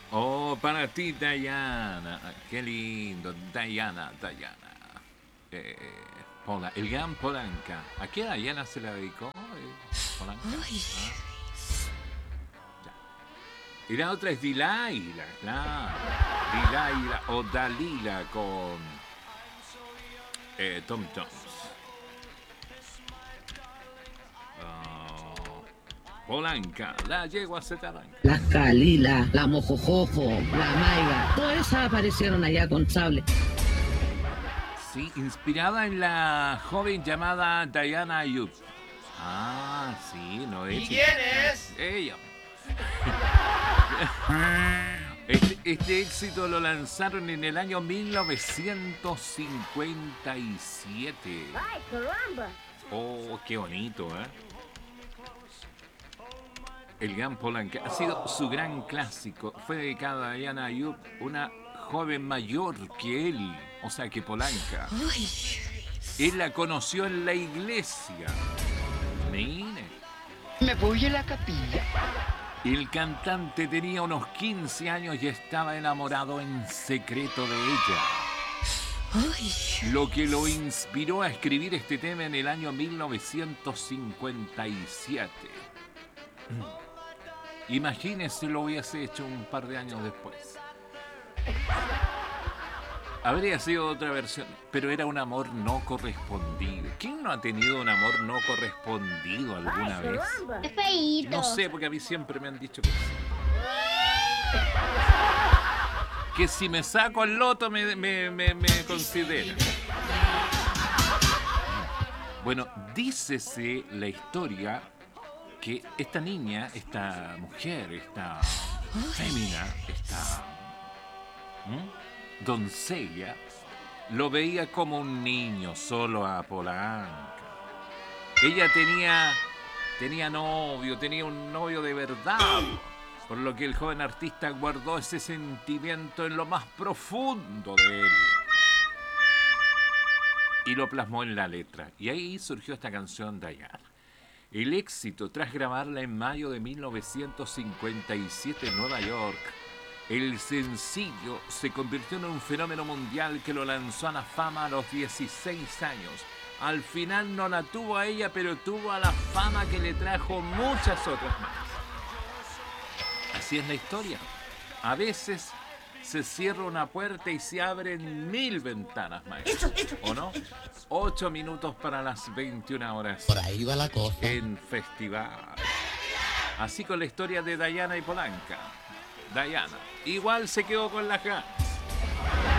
Oh, para ti, Diana. Qué lindo. Diana. Eh, el gran Polanca. ¿A qué Diana se la dedicó? Polanca. Ay, Ah, ya. Y la otra es Dilaila, claro. Dilaila o Dalila con Tom Jones. Oh, Polanca, la yegua se te arranca. Las Calila, la Mojojojo, la Maiga, todas esas aparecieron allá con sable. Sí, inspirada en la joven llamada Diana Ayub. Ah, sí, no es. ¿Y quién es? Ella. Este éxito lo lanzaron en el año 1957. ¡Ay, caramba! Oh, qué bonito, ¿eh? El gran Polanca ha sido su gran clásico. Fue dedicado a Diana Ayub, una joven mayor que él, o sea que Polanca. ay. Él la conoció en la iglesia. Mire. Me voy a la capilla. El cantante tenía unos 15 años y estaba enamorado en secreto de ella. Ay, Lo que lo inspiró a escribir este tema en el año 1957. Imagínese lo hubiese hecho un par de años después. Habría sido otra versión, pero era un amor no correspondido. ¿Quién no ha tenido un amor no correspondido alguna ¡Ay, vez? caramba! ¡Qué feíto! No sé, porque a mí siempre me han dicho que sí. Que si me saco el loto me consideran. Bueno, dícese la historia que esta niña, esta mujer, esta fémina, esta doncella, lo veía como un niño solo a Polanca. Ella tenía novio, tenía un novio de verdad, por lo que el joven artista guardó ese sentimiento en lo más profundo de él y lo plasmó en la letra. Y ahí surgió esta canción Diana. El éxito, tras grabarla en mayo de 1957 en Nueva York, el sencillo se convirtió en un fenómeno mundial que lo lanzó a la fama a los 16 años. Al final no la tuvo a ella, pero tuvo a la fama que le trajo muchas otras más. Así es la historia. A veces se cierra una puerta y se abren 1000 ventanas, maestro. ¿O no? 8 minutos para las 21 horas. Por ahí va la cosa. En festival. Así con la historia de Diana y Polanca. Diana igual se quedó con las ganas.